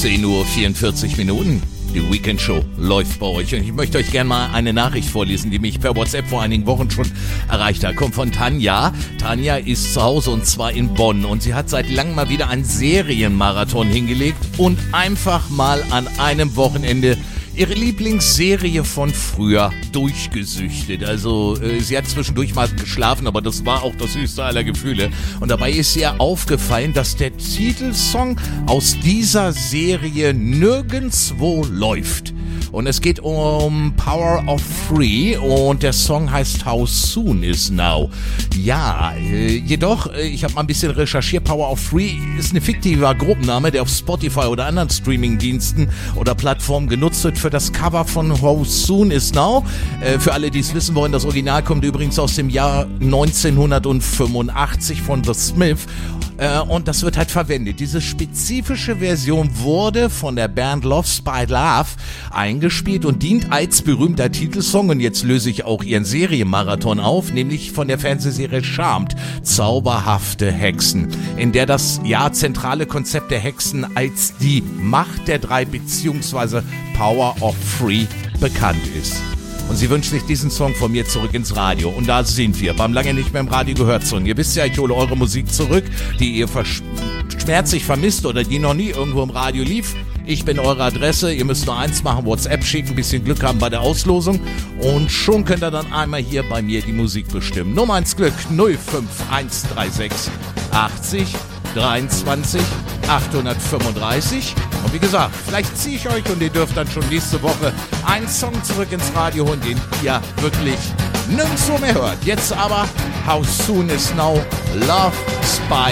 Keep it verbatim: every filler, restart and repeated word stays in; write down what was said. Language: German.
zehn Uhr vierundvierzig Minuten. Die Weekend Show läuft bei euch und ich möchte euch gerne mal eine Nachricht vorlesen, die mich per WhatsApp vor einigen Wochen schon erreicht hat. Kommt von Tanja. Tanja ist zu Hause und zwar in Bonn und sie hat seit langem mal wieder einen Serienmarathon hingelegt und einfach mal an einem Wochenende ihre Lieblingsserie von früher durchgesüchtet. Also äh, sie hat zwischendurch mal geschlafen, aber das war auch das höchste aller Gefühle. Und dabei ist ihr aufgefallen, dass der Titelsong aus dieser Serie nirgendwo läuft. Und es geht um Power of Three und der Song heißt How Soon Is Now. Ja, äh, jedoch, äh, ich habe mal ein bisschen recherchiert, Power of Three ist ein fiktiver Gruppenname, der auf Spotify oder anderen Streamingdiensten oder Plattformen genutzt wird für das Cover von How Soon Is Now. Äh, für alle, die es wissen wollen, das Original kommt übrigens aus dem Jahr neunzehnhundertfünfundachtzig von The Smiths. Äh, und das wird halt verwendet. Diese spezifische Version wurde von der Band Love Spy Love eingespielt und dient als berühmter Titelsong. Und jetzt löse ich auch ihren Serienmarathon auf, nämlich von der Fernsehserie Charmed, Zauberhafte Hexen, in der das ja zentrale Konzept der Hexen als die Macht der drei bzw. Power of Three bekannt ist. Und sie wünscht sich diesen Song von mir zurück ins Radio. Und da sind wir, beim lange nicht mehr im Radio gehört Song. Ihr wisst ja, ich hole eure Musik zurück, die ihr vers- schmerzlich vermisst oder die noch nie irgendwo im Radio lief. Ich bin eure Adresse, ihr müsst nur eins machen, WhatsApp schicken, ein bisschen Glück haben bei der Auslosung und schon könnt ihr dann einmal hier bei mir die Musik bestimmen. Nummer eins Glück null fünf eins drei sechs achtzig dreiundzwanzig achthundertfünfunddreißig. Und wie gesagt, vielleicht ziehe ich euch und ihr dürft dann schon nächste Woche einen Song zurück ins Radio holen, den ihr wirklich nirgendwo mehr hört. Jetzt aber How Soon Is Now, Love Spy